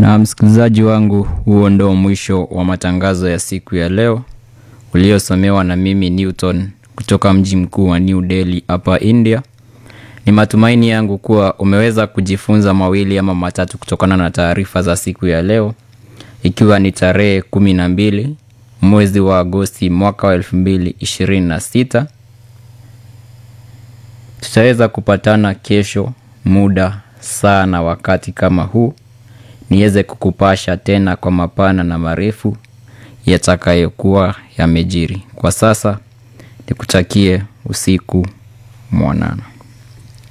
Na msikilizaji wangu, huo ndo mwisho wa matangazo ya siku ya leo uliosomewa na mimi Newton kutoka mji mkuu wa New Delhi hapa India. Ni matumaini yangu kuwa umeweza kujifunza mawili ama matatu kutokana na taarifa za siku ya leo, ikiwa ni tarehe 12 mwezi wa Agosti mwaka wa 2026. Tutaweza kupatana kesho muda saa na wakati kama huu, niweze kukupasha tena kwa mapana na marefu yatakayokuwa yamejiri. Kwa sasa nikutakie usiku mwanana.